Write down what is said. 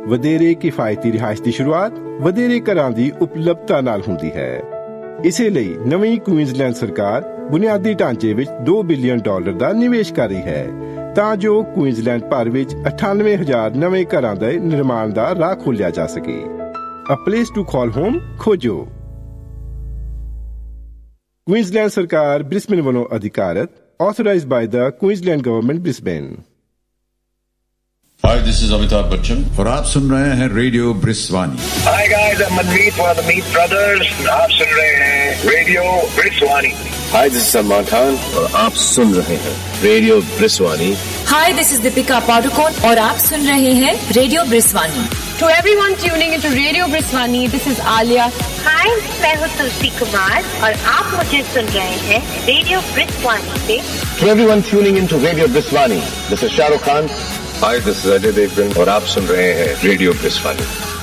ਵਧੇਰੇ ਕਿਫਾਇਤੀ ਰਿਹਾਇਸ਼ ਦੀ ਸ਼ੁਰੂਆਤ ਵਧੇਰੇ ਘਰਾਂ ਦੀ ਉਪਲਬਧਤਾ ਨਾਲ ਹੁੰਦੀ ਹੈ। ਇਸੇ ਲਈ ਨਵੀਂ ਕੁਈਨਜ਼ਲੈਂਡ ਸਰਕਾਰ ਬੁਨਿਆਦੀ ਢਾਂਚੇ ਵਿੱਚ $2 ਬਿਲੀਅਨ ਦਾ ਨਿਵੇਸ਼ ਕਰ ਰਹੀ ਹੈ ਤਾਂ ਜੋ ਕੁਈਨਜ਼ਲੈਂਡ ਭਰ ਵਿੱਚ 98,000 ਨਵੇਂ ਘਰਾਂ ਦੇ ਨਿਰਮਾਣ ਦਾ ਰਾਹ ਖੋਲ੍ਹਿਆ ਜਾ ਸਕੇ। A place to call home ਖੋਜੋ। ਕੁਈਨਜ਼ਲੈਂਡ ਸਰਕਾਰ ਬ੍ਰਿਸਬੇਨ ਵੱਲੋਂ ਅਧਿਕਾਰਤ, authorized by the Queensland Government, Brisbane। Hi, this is Amitabh Bachchan और आप सुन रहे हैं radio ब्रिस्वानी। Hi guys, I'm Manmeet from the Meet Brothers। आप सुन रहे हैं radio ब्रिस्वानी। Hi, this is Salman Khan और आप सुन रहे हैं radio ब्रिस्वानी। Hi, this is Deepika Padukone और आप सुन रहे हैं radio ब्रिस्वानी। To everyone tuning into Radio Briswani, this is Alia। Hi, मैं हूँ तुलसी कुमार और आप मुझे सुन रहे हैं रेडियो ब्रिस्वानी से। To everyone tuning into Radio Briswani, this is Shah Rukh Khan। Hi, this is Ajay Devgan और आप सुन रहे हैं रेडियो ब्रिस्वानी।